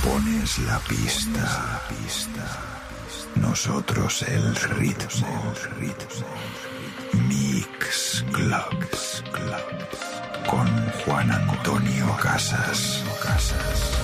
pones la pista, nosotros el ritmo. Mix Club con Juan Antonio Casas.